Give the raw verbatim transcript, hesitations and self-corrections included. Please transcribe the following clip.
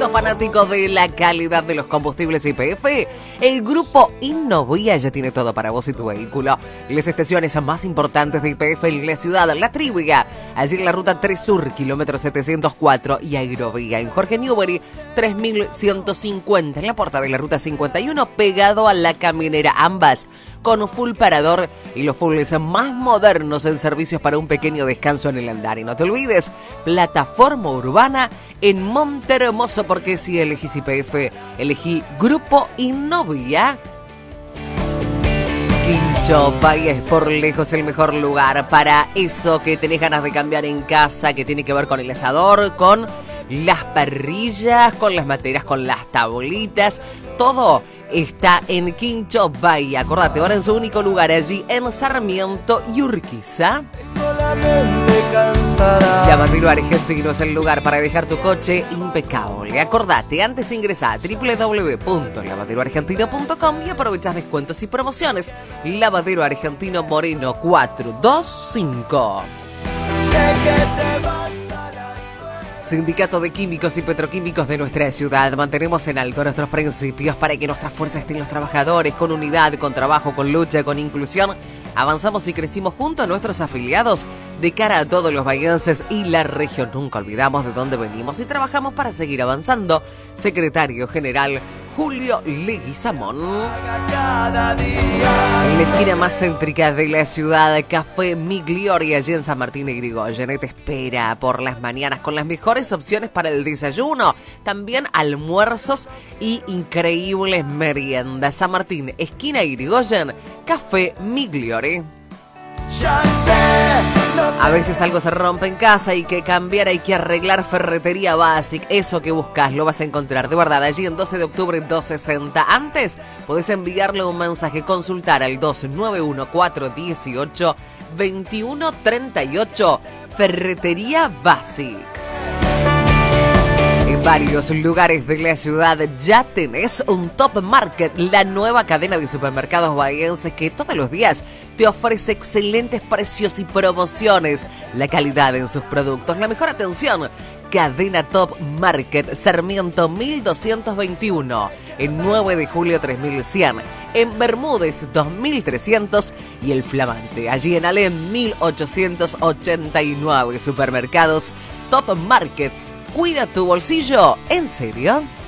sos fanático de la calidad de los combustibles Y P F, el grupo Innovia ya tiene todo para vos y tu vehículo. Las estaciones más importantes de Y P F en la ciudad, La Trívia, allí en la ruta tres Sur, kilómetro setecientos cuatro, y Aerovía en Jorge Newbery, tres mil ciento cincuenta, en la puerta de la ruta cincuenta y uno, pegado a la caminera, ambas con full parador y los fulls más modernos en servicios para un pequeño descanso en el andar. Y no te olvides, plataforma urbana en Montehermoso, porque si elegís Y P F, elegí Grupo Innovia. Quincho Bahía es por lejos el mejor lugar para eso que tenés ganas de cambiar en casa, que tiene que ver con el asador, con las parrillas, con las materas, con las tablitas. Todo está en Quincho Bahía. Acordate, ahora en su único lugar, allí en Sarmiento y Urquiza. Lavadero Argentino es el lugar para dejar tu coche impecable. Acordate, antes ingresa a doble u doble u doble u punto lavadero argentino punto com y aprovechás descuentos y promociones. Lavadero Argentino Moreno cuatrocientos veinticinco. Sé que te vas. Sindicato de Químicos y Petroquímicos de nuestra ciudad. Mantenemos en alto nuestros principios para que nuestra fuerza esté en los trabajadores, con unidad, con trabajo, con lucha, con inclusión. Avanzamos y crecimos junto a nuestros afiliados de cara a todos los bahienses y la región. Nunca olvidamos de dónde venimos y trabajamos para seguir avanzando. Secretario General Julio Leguizamón. En la esquina más céntrica de la ciudad, Café Migliori, allí en San Martín y Irigoyen, te espera por las mañanas con las mejores opciones para el desayuno, también almuerzos y increíbles meriendas. San Martín, esquina Irigoyen, Café Migliori. Ya sé. A veces algo se rompe en casa, hay que cambiar, hay que arreglar. Ferretería Basic, eso que buscas lo vas a encontrar, de verdad, allí en doce de octubre doscientos sesenta. Antes podés enviarle un mensaje, consultar al dos nueve uno cuatro uno ocho dos uno tres ocho. Ferretería Basic. En varios lugares de la ciudad ya tenés un Top Market, la nueva cadena de supermercados bahienses que todos los días te ofrece excelentes precios y promociones, la calidad en sus productos, la mejor atención. Cadena Top Market, Sarmiento mil doscientos veintiuno, en nueve de julio tres mil cien, en Bermúdez dos mil trescientos y El Flamante, allí en Alem mil ochocientos ochenta y nueve. Supermercados Top Market. Cuida tu bolsillo, ¿en serio?